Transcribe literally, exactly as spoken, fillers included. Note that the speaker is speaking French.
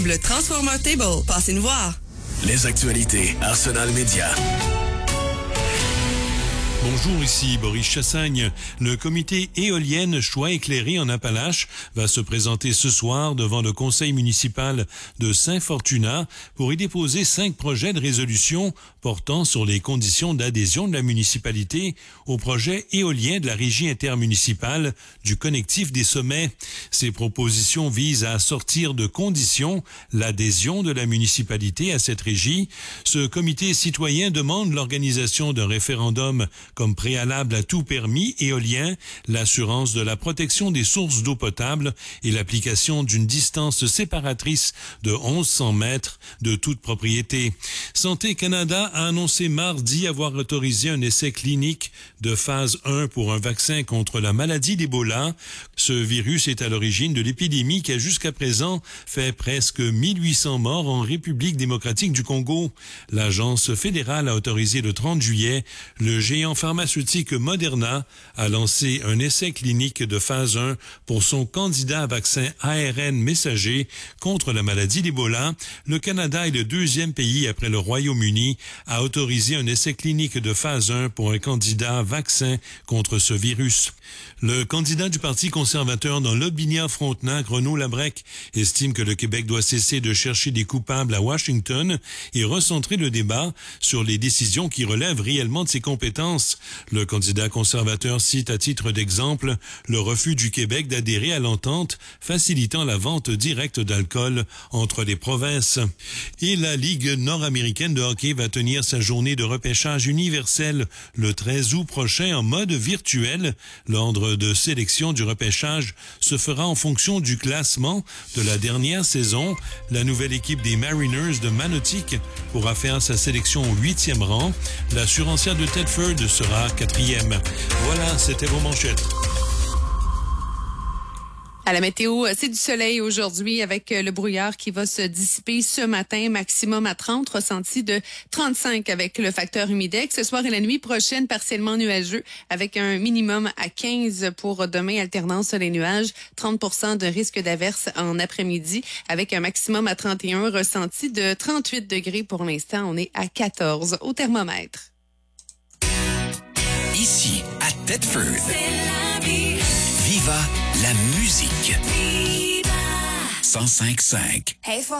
Le Transformer Table. Passez nous voir. Les actualités Arsenal Média. Bonjour, ici Boris Chassagne. Le comité éolienne Choix éclairé en Appalaches va se présenter ce soir devant le conseil municipal de Saint-Fortuna pour y déposer cinq projets de résolution portant sur les conditions d'adhésion de la municipalité au projet éolien de la régie intermunicipale du connectif des sommets. Ces propositions visent à sortir de conditions l'adhésion de la municipalité à cette régie. Ce comité citoyen demande l'organisation d'un référendum comme préalable à tout permis éolien, l'assurance de la protection des sources d'eau potable et l'application d'une distance séparatrice de mille cent mètres de toute propriété. Santé Canada a annoncé mardi avoir autorisé un essai clinique de phase un pour un vaccin contre la maladie d'Ebola. Ce virus est à l'origine de l'épidémie qui a jusqu'à présent fait presque mille huit cents morts en République démocratique du Congo. L'agence fédérale a autorisé le trente juillet le géant pharmaceutique Moderna a lancé un essai clinique de phase un pour son candidat à vaccin A R N messager contre la maladie d'Ebola. Le Canada est le deuxième pays après le Royaume-Uni à autoriser un essai clinique de phase un pour un candidat vaccin contre ce virus. Le candidat du Parti conservateur dans l'Aubignat-Frontenac, Renaud Labrec, estime que le Québec doit cesser de chercher des coupables à Washington et recentrer le débat sur les décisions qui relèvent réellement de ses compétences. Le candidat conservateur cite à titre d'exemple le refus du Québec d'adhérer à l'entente facilitant la vente directe d'alcool entre les provinces. Et la Ligue nord-américaine de hockey va tenir sa journée de repêchage universel le treize août prochain en mode virtuel. L'ordre de sélection du repêchage se fera en fonction du classement de la dernière saison. La nouvelle équipe des Mariners de Manotick pourra faire sa sélection au huitième rang. La Surancière de Thetford sera quatrième. Voilà, c'était vos manchettes. À la météo, c'est du soleil aujourd'hui avec le brouillard qui va se dissiper ce matin, maximum à trente, ressenti de trente-cinq avec le facteur humidex. Ce soir et la nuit prochaine, partiellement nuageux avec un minimum à quinze pour demain, alternance sur les nuages, trente pour cent de risque d'averse en après-midi avec un maximum à trente et un, ressenti de trente-huit degrés pour l'instant. On est à quatorze au thermomètre. Ici, à Thetford, Viva la musique. Viva cent cinq virgule cinq. Hey,